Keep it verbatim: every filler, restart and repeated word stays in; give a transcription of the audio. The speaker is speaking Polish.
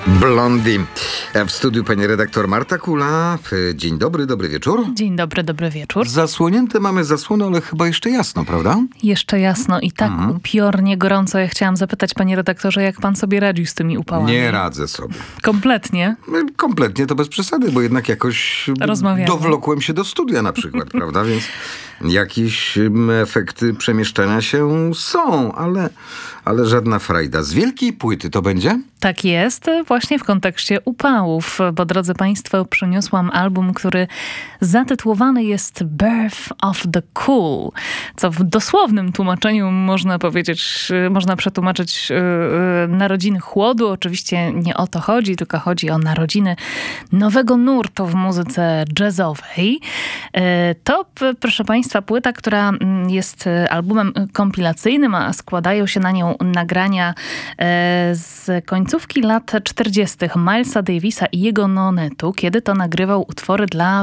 Blondie. W studiu pani redaktor Marta Kula. Dzień dobry, dobry wieczór. Dzień dobry, dobry wieczór. Zasłonięte mamy zasłony, ale chyba jeszcze jasno, prawda? Jeszcze jasno i tak Mhm. upiornie gorąco. Ja chciałam zapytać, panie redaktorze, jak pan sobie radził z tymi upałami? Nie radzę sobie. Kompletnie? Kompletnie to bez przesady, bo jednak jakoś Rozmawiamy. dowlokłem się do studia na przykład, prawda? Więc jakieś mm, efekty przemieszczania się są, ale, ale żadna frajda. Z wielkiej płyty to będzie? Tak jest, właśnie w kontekście upałów, bo drodzy państwo, przyniosłam album, który zatytułowany jest Birth of the Cool, co w dosłownym tłumaczeniu można powiedzieć, można przetłumaczyć yy, narodziny chłodu. Oczywiście nie o to chodzi, tylko chodzi o narodziny nowego nurtu w muzyce jazzowej. Yy, to, proszę państwa, płyta, która jest albumem kompilacyjnym, a składają się na nią nagrania yy, z końcówki lat czterdziestych Milesa Davisa i jego Nonetu, kiedy to nagrywał utwory dla